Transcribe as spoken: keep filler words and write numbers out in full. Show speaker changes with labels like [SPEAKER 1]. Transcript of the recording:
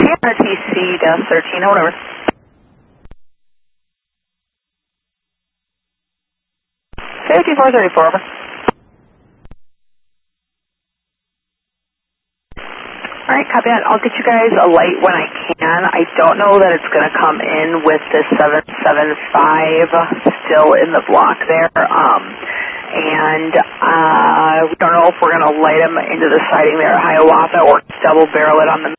[SPEAKER 1] Sierra T C Dallas thirteen, whatever. fifty-four thirty-four, over. Alright, copy that. I'll get you guys a light when I can. I don't know that it's going to come in with the seven seven five still in the block there. Um, and uh, we don't know if we're going to light them into the siding there at Hiawatha or double barrel it on the